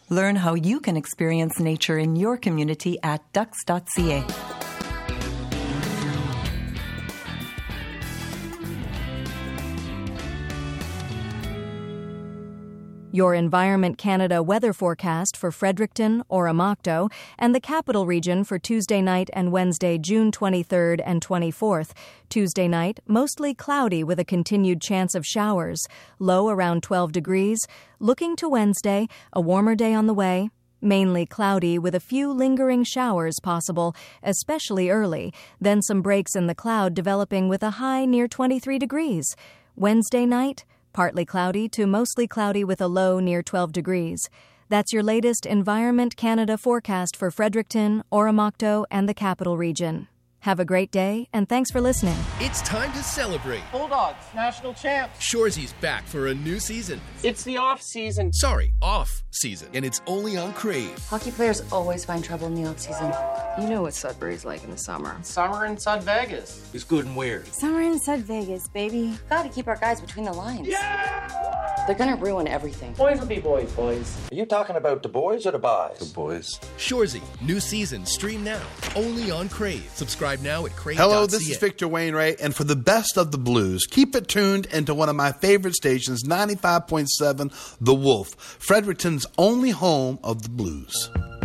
Learn how you can experience nature in your community at ducks.ca. Your Environment Canada weather forecast for Fredericton, Oromocto, and the Capital Region for Tuesday night and Wednesday, June 23rd and 24th. Tuesday night, mostly cloudy with a continued chance of showers. Low around 12 degrees. Looking to Wednesday, a warmer day on the way. Mainly cloudy with a few lingering showers possible, especially early. Then some breaks in the cloud developing with a high near 23 degrees. Wednesday night, partly cloudy to mostly cloudy with a low near 12 degrees. That's your latest Environment Canada forecast for Fredericton, Oromocto, and the Capital Region. Have a great day, and thanks for listening. It's time to celebrate. Bulldogs, national champs. Shoresy's back for a new season. It's the off-season. Sorry, off-season. And it's only on Crave. Hockey players always find trouble in the off-season. You know what Sudbury's like in the summer. Summer in Sud Vegas. It's good and weird. Summer in Sud Vegas, baby. Gotta keep our guys between the lines. Yeah! They're gonna ruin everything. Boys will be boys, boys. Are you talking about the boys or the boys? The boys. Shoresy, new season, stream now. Only on Crave. Subscribe now at crave.ca. Hello, this is Victor Wainwright, and for the best of the blues, keep it tuned into one of my favorite stations, 95.7 The Wolf, Fredericton's only home of the blues.